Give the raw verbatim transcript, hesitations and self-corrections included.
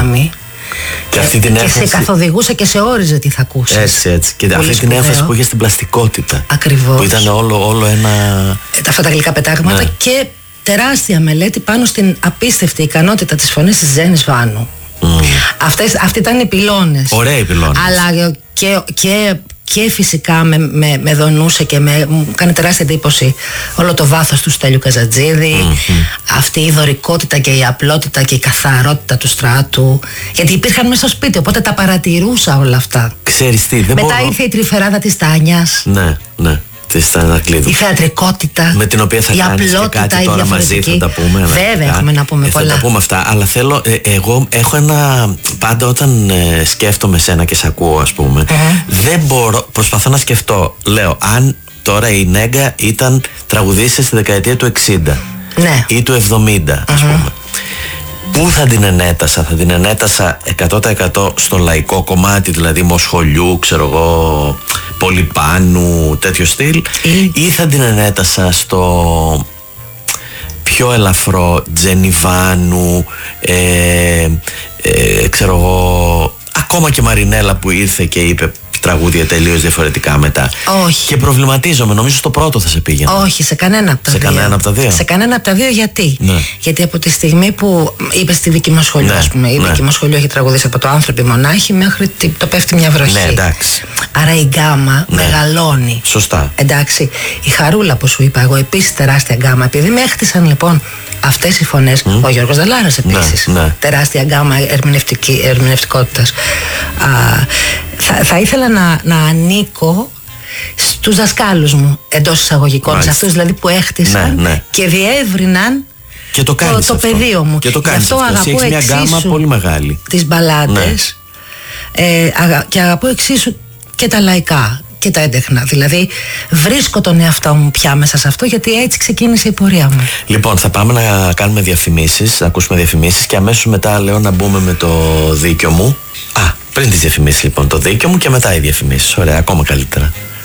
δύναμη. Και, αυτή την και έμφαση... σε καθοδηγούσε και σε όριζε τι θα ακούσεις. Έτσι, έτσι. Και πολύ αυτή σπουδαίο. την έμφαση που είχε στην πλαστικότητα. Ακριβώς. Που ήταν όλο, όλο ένα. Αυτά τα γλυκά πετάγματα, ναι. Και τεράστια μελέτη πάνω στην απίστευτη ικανότητα της φωνής της Τζένις Βάνου. Mm. Αυτές, αυτοί ήταν οι πυλώνες. Ωραίοι πυλώνες. Αλλά και, και, και φυσικά με, με, με δονούσε και με, μου κάνει τεράστια εντύπωση όλο το βάθος του Στέλιου Καζατζίδη. Mm-hmm. Αυτή η δωρικότητα και η απλότητα και η καθαρότητα του Στράτου. Γιατί υπήρχαν μέσα στο σπίτι, οπότε τα παρατηρούσα όλα αυτά. Ξέρεις τι, δεν Μετά μπορώ... ήρθε η τρυφεράδα της Τάνιας. Ναι, ναι. Η θεατρικότητα, με την οποία θα η κάνεις απλότητα, και κάτι τώρα μαζί θα τα πούμε. Βέβαια έχουμε να πούμε ε, πολλά. Θα τα πούμε αυτά, αλλά θέλω, ε, εγώ έχω ένα, πάντα όταν ε, σκέφτομαι σένα και σε ακούω ας πούμε, mm-hmm. δεν μπορώ, προσπαθώ να σκεφτώ, λέω αν τώρα η Νέγκα ήταν τραγουδίστρια στη δεκαετία του εξήντα, ναι. Ή του εβδομήντα ας mm-hmm. πούμε. Πού θα την ενέτασα, θα την ενέτασα εκατό τοις εκατό στο λαϊκό κομμάτι, δηλαδή Μοσχολιού, ξέρω εγώ, Πολυπάνου, τέτοιο στυλ, ή, ή θα την ενέτασα στο πιο ελαφρό Τζενιβάνου, ε, ε, ξέρω εγώ, ακόμα και Μαρινέλα που ήρθε και είπε τραγούδια τελείως διαφορετικά μετά. Όχι. Και προβληματίζομαι, νομίζω στο πρώτο θα σε πήγαινε. Όχι, σε κανένα από τα σε δύο. Κανένα από τα δύο. Σε κανένα από τα δύο, γιατί. Ναι. Γιατί από τη στιγμή που είπε στη Βίκη Μοσχολιού, ναι, ας πούμε, η ναι. Βίκη Μοσχολιού έχει τραγουδίσει από το Άνθρωποι Μονάχοι μέχρι το Πέφτει μια βροχή. Ναι, εντάξει. Άρα η γκάμα ναι. μεγαλώνει. Σωστά. Εντάξει. Η Χαρούλα που σου είπα εγώ, επίσης τεράστια γκάμα. Επειδή με έχτισαν λοιπόν αυτές οι φωνές, mm. ο Γιώργος Δαλάρας επίσης. Ναι, ναι. Τεράστια γκάμα ερμηνευτικότητας. Θα, θα ήθελα να, να ανήκω στους δασκάλους μου, εντός εισαγωγικών, σε αυτούς δηλαδή που έχτισαν ναι, ναι. και διεύρυναν και το, το, το πεδίο μου. Και το κάνεις αυτό. αυτό. Αγαπώ μια γκάμα πολύ μεγάλη. Τις μπαλάντες ναι. ε, αγα, και αγαπώ εξίσου και τα λαϊκά και τα έντεχνα. Δηλαδή βρίσκω τον εαυτό μου πια μέσα σε αυτό, γιατί έτσι ξεκίνησε η πορεία μου. Λοιπόν, θα πάμε να κάνουμε διαφημίσεις, να ακούσουμε διαφημίσεις και αμέσως μετά λέω να μπούμε με το δίκιο μου. Α, πριν τις διαφημίσεις λοιπόν το δίκιο μου και μετά οι διαφημίσεις. Ωραία, ακόμα καλύτερα.